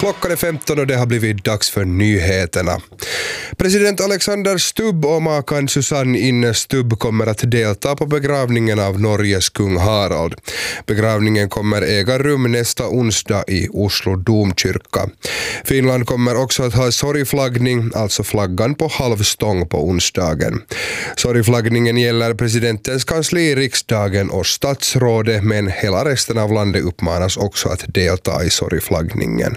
Klockan är 15 och det har blivit dags för nyheterna. President Alexander Stubb och makan Susanne Inne Stubb kommer att delta på begravningen av Norges kung Harald. Begravningen kommer äga rum nästa onsdag i Oslo domkyrka. Finland kommer också att ha sorgflaggning, alltså flaggan på halvstång på onsdagen. Sorgflaggningen gäller presidentens kansli, riksdagen och statsrådet, men hela resten av landet uppmanas också att delta i sorgflaggningen.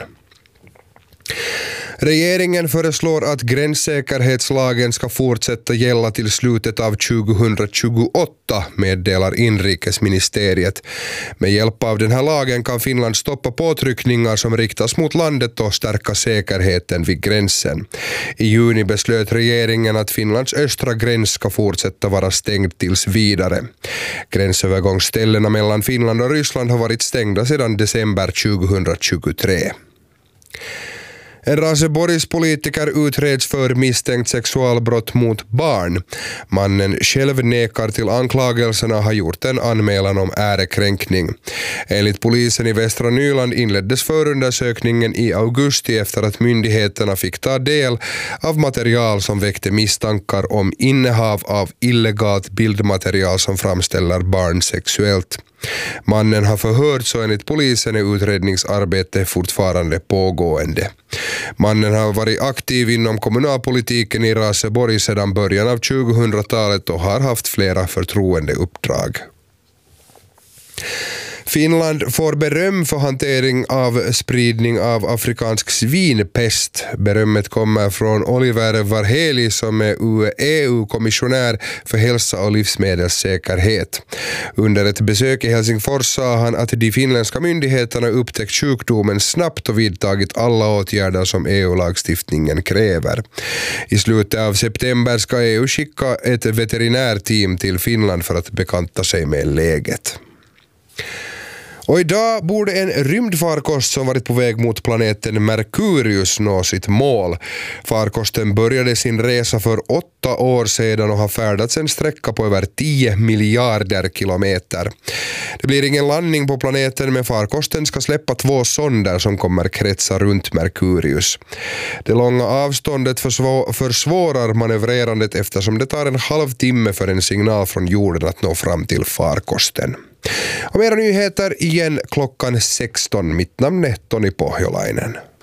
Regeringen föreslår att gränssäkerhetslagen ska fortsätta gälla till slutet av 2028, meddelar inrikesministeriet. Med hjälp av den här lagen kan Finland stoppa påtryckningar som riktas mot landet och stärka säkerheten vid gränsen. I juni beslöt regeringen att Finlands östra gräns ska fortsätta vara stängd tills vidare. Gränsövergångsställena mellan Finland och Ryssland har varit stängda sedan december 2023. En Raseborgs politiker utreds för misstänkt sexualbrott mot barn. Mannen själv nekar till anklagelserna och har gjort en anmälan om ärekränkning. Enligt polisen i Västra Nyland inleddes förundersökningen i augusti efter att myndigheterna fick ta del av material som väckte misstankar om innehav av illegalt bildmaterial som framställer barn sexuellt. Mannen har förhörts och enligt polisen är utredningsarbetet fortfarande pågående. Mannen har varit aktiv inom kommunalpolitiken i Raseborg sedan början av 2000-talet och har haft flera förtroendeuppdrag. Finland får beröm för hantering av spridning av afrikansk svinpest. Berömmet kommer från Oliver Varheli som är EU-kommissionär för hälsa och livsmedelssäkerhet. Under ett besök i Helsingfors sa han att de finländska myndigheterna upptäckt sjukdomen snabbt och vidtagit alla åtgärder som EU-lagstiftningen kräver. I slutet av september ska EU skicka ett veterinärteam till Finland för att bekanta sig med läget. Och idag borde en rymdfarkost som varit på väg mot planeten Merkurius nå sitt mål. Farkosten började sin resa för 8 år sedan och har färdats en sträcka på över 10 miljarder kilometer. Det blir ingen landning på planeten, men farkosten ska släppa 2 sonder som kommer kretsa runt Merkurius. Det långa avståndet försvårar manövrerandet eftersom det tar en halvtimme för en signal från jorden att nå fram till farkosten. Och mera nyheter igen klockan 16. Mitt namn är Toni Pohjolainen.